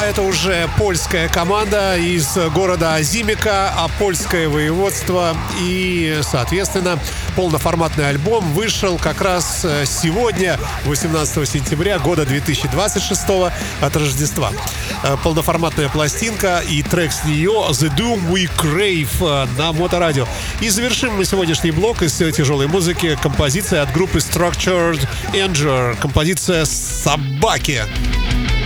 это уже польская команда из города Азимика, Опольское воеводство. И, соответственно, полноформатный альбом вышел как раз сегодня, 18 сентября года 2026 от Рождества. Полноформатная пластинка и трек с нее «The Doom We Crave» на Моторадио. И завершим мы сегодняшний блок из тяжелой музыки композиция от группы Structured Anger. Композиция «Собаки».